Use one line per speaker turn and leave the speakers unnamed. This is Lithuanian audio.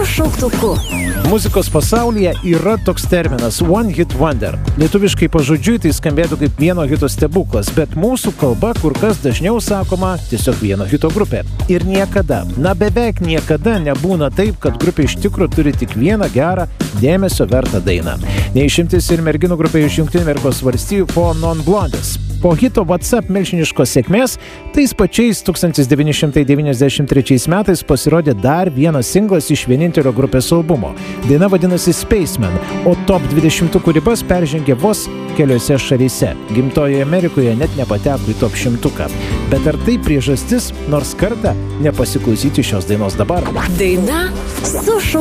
šauktuku.
Muzikos pasaulyje yra toks terminas One Hit Wonder. Lietuviškai pažodžiui tai skambėtų kaip vieno hito stebuklas, bet mūsų kalba kur kas dažniau sakoma tiesiog vieno hito grupė. Ir niekada, beveik niekada nebūna taip, kad grupė iš tikro turi tik vieną gerą, dėmesio vertą dainą. Neišimtis ir merginų grupė iš Jungtinių Amerikos valstijų Four Non Blondes. Po hito WhatsApp milžiniškos sėkmės, tais pačiais 1993 metais pasirodė dar vienas singlas iš vienintelio grupės albumo. Daina vadinasi Spaceman, o top 20 ribas peržengė vos keliose šalyse. Gimtojoje Amerikoje net nepateko į top 100. Bet ar tai priežastis nors kartą nepasiklausyti šios dainos dabar?
Daina su